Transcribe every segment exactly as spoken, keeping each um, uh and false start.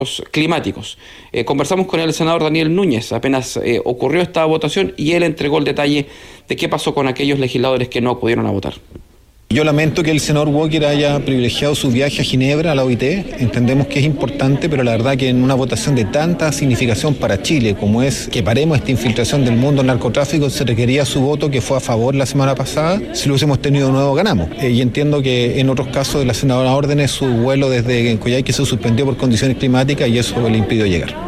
climáticos. Eh, conversamos con el senador Daniel Núñez apenas eh, ocurrió esta votación y él entregó el detalle de qué pasó con aquellos legisladores que no acudieron a votar. Yo lamento que el senador Walker haya privilegiado su viaje a Ginebra, a la O I T. Entendemos que es importante, pero la verdad que en una votación de tanta significación para Chile como es que paremos esta infiltración del mundo al narcotráfico, se requería su voto, que fue a favor la semana pasada. Si lo hubiésemos tenido de nuevo, ganamos. Eh, y entiendo que en otros casos de la senadora Órdenes, su vuelo desde Coyhaique se suspendió por condiciones climáticas y eso le impidió llegar.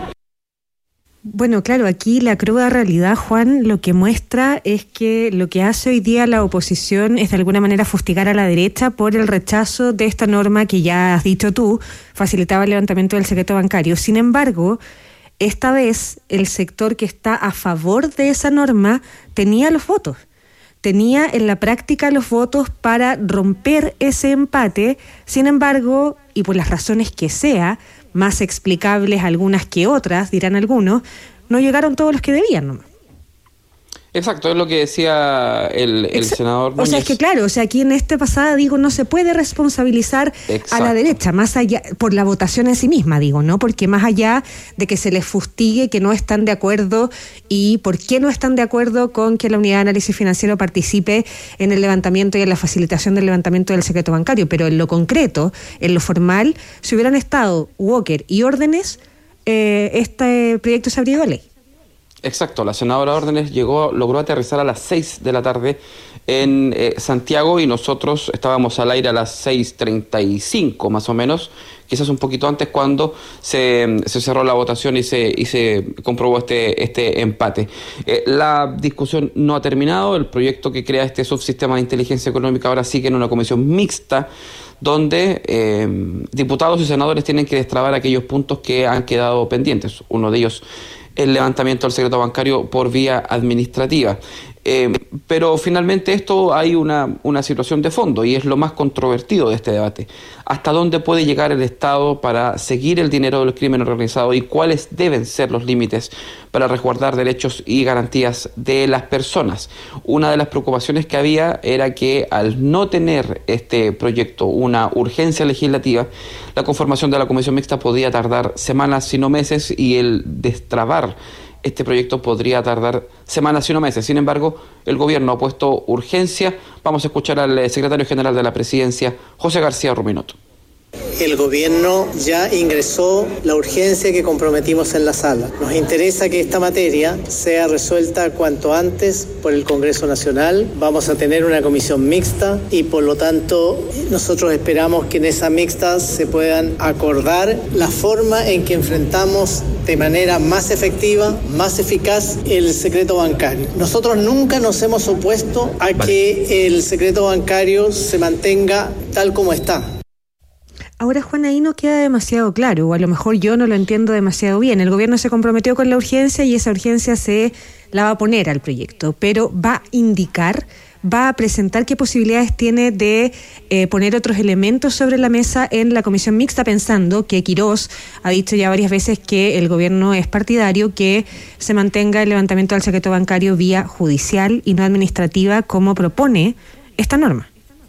Bueno, claro, aquí la cruda realidad, Juan, lo que muestra es que lo que hace hoy día la oposición es de alguna manera fustigar a la derecha por el rechazo de esta norma que ya has dicho tú, facilitaba el levantamiento del secreto bancario. Sin embargo, esta vez el sector que está a favor de esa norma tenía los votos. Tenía en la práctica los votos para romper ese empate. Sin embargo, y por las razones que sea, más explicables algunas que otras, dirán algunos, no llegaron todos los que debían nomás. Exacto, es lo que decía el, el senador Núñez. O sea, es que claro, o sea, aquí en esta pasada, digo, no se puede responsabilizar Exacto. a la derecha, más allá, por la votación en sí misma, digo, ¿no? Porque más allá de que se les fustigue que no están de acuerdo y por qué no están de acuerdo con que la Unidad de Análisis Financiero participe en el levantamiento y en la facilitación del levantamiento del secreto bancario, pero en lo concreto, en lo formal, si hubieran estado Walker y Órdenes, eh, este proyecto se habría ido a ley. Exacto, la senadora Órdenes llegó, logró aterrizar a las seis de la tarde en eh, Santiago y nosotros estábamos al aire a las seis treinta y cinco más o menos, quizás un poquito antes cuando se, se cerró la votación y se, y se comprobó este, este empate. Eh, la discusión no ha terminado, el proyecto que crea este subsistema de inteligencia económica ahora sigue en una comisión mixta donde eh, diputados y senadores tienen que destrabar aquellos puntos que han quedado pendientes, uno de ellos el levantamiento del secreto bancario por vía administrativa. Eh, pero finalmente esto hay una, una situación de fondo y es lo más controvertido de este debate. ¿Hasta dónde puede llegar el Estado para seguir el dinero del crimen organizado y cuáles deben ser los límites para resguardar derechos y garantías de las personas? Una de las preocupaciones que había era que al no tener este proyecto una urgencia legislativa, la conformación de la comisión mixta podía tardar semanas, si no meses, y el destrabar este proyecto podría tardar semanas, si no meses. Sin embargo, el gobierno ha puesto urgencia. Vamos a escuchar al secretario general de la Presidencia, José García Ruminot. El gobierno ya ingresó la urgencia que comprometimos en la sala. Nos interesa que esta materia sea resuelta cuanto antes por el Congreso Nacional. Vamos a tener una comisión mixta y por lo tanto nosotros esperamos que en esa mixta se puedan acordar la forma en que enfrentamos de manera más efectiva, más eficaz el secreto bancario. Nosotros nunca nos hemos opuesto a vale. que el secreto bancario se mantenga tal como está. Ahora, Juan, ahí no queda demasiado claro, o a lo mejor yo no lo entiendo demasiado bien. El gobierno se comprometió con la urgencia y esa urgencia se la va a poner al proyecto, pero va a indicar, va a presentar qué posibilidades tiene de eh, poner otros elementos sobre la mesa en la comisión mixta, pensando que Quirós ha dicho ya varias veces que el gobierno es partidario que se mantenga el levantamiento del secreto bancario vía judicial y no administrativa, como propone esta norma.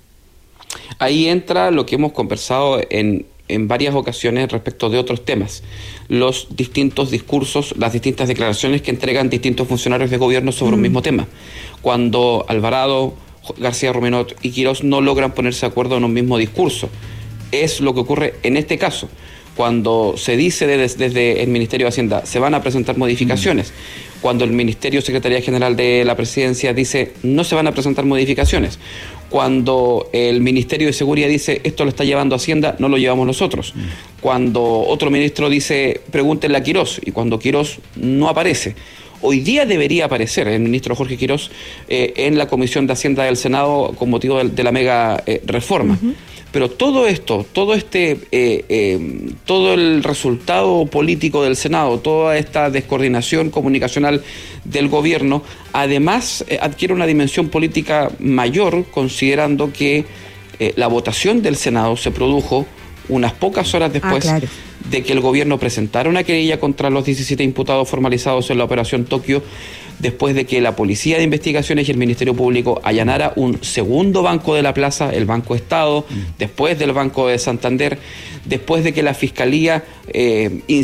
Ahí entra lo que hemos conversado en, en varias ocasiones respecto de otros temas, los distintos discursos, las distintas declaraciones que entregan distintos funcionarios de gobierno sobre mm. un mismo tema. Cuando Alvarado, García Ruminot y Quirós no logran ponerse de acuerdo en un mismo discurso, es lo que ocurre en este caso. Cuando se dice desde, desde el Ministerio de Hacienda se van a presentar modificaciones, mm. cuando el Ministerio Secretaría General de la Presidencia dice no se van a presentar modificaciones, cuando el Ministerio de Seguridad dice esto lo está llevando Hacienda, no lo llevamos nosotros, mm. cuando otro ministro dice pregúntenle a Quirós, y cuando Quirós no aparece. Hoy día debería aparecer el ministro Jorge Quirós eh, en la Comisión de Hacienda del Senado con motivo de, de la mega eh, reforma. Uh-huh. Pero todo esto, todo este, eh, eh, todo el resultado político del Senado, toda esta descoordinación comunicacional del gobierno, además eh, adquiere una dimensión política mayor, considerando que eh, la votación del Senado se produjo unas pocas horas después ah, claro. de que el gobierno presentara una querella contra los diecisiete imputados formalizados en la Operación Tokio, después de que la Policía de Investigaciones y el Ministerio Público allanara un segundo banco de la plaza, el Banco Estado, mm. después del Banco de Santander, después de que la Fiscalía eh,